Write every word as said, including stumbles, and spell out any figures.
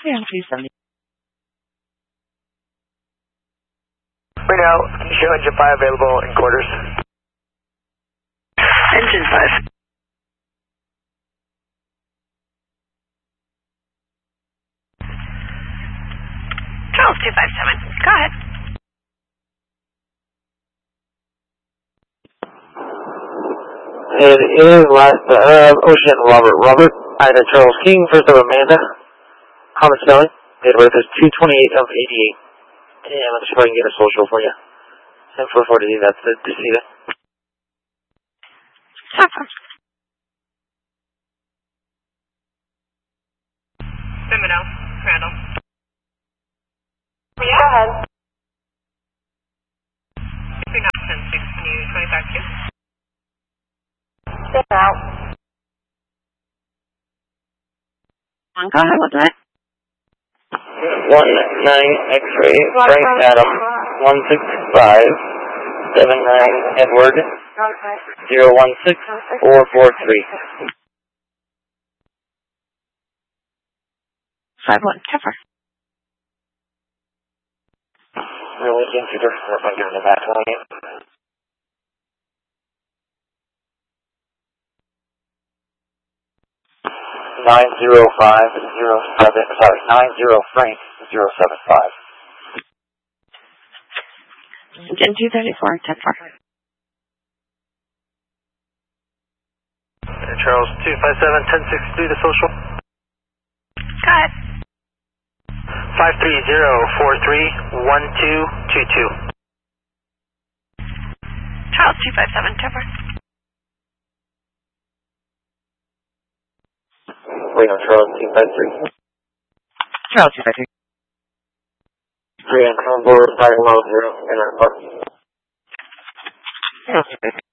Yeah, two seventy. Right now, can you show engine five available in quarters? Engine five. Charles two five seven, go ahead. It is last, uh, Ocean Robert. Robert, Ida Charles King, first of Amanda. Thomas Kelly. Date of birth is two twenty-eight of eighty-eight. And let's see if I can get a social for you. ten four forty, that's the Decida. Semino, Randall. Yeah. Go ahead. Three options, six, twenty-five two. Sit out. Go ahead, what's that? one nine X-ray, Frank Adam, one six five, seven nine Edward, zero one six four four three. Five one, cover. Really consider if I'm doing the back line. Nine zero five zero seven. Sorry, nine zero Frank zero seven five. Engine two thirty four, ten four. Charles two five seven ten six three. The social. Go ahead. Five three zero four three one two two two. Charles two five seven, cover. Wait on Charles two five three. Charles two five three. Three on Chrome board five one zero in our park. Charles two five three.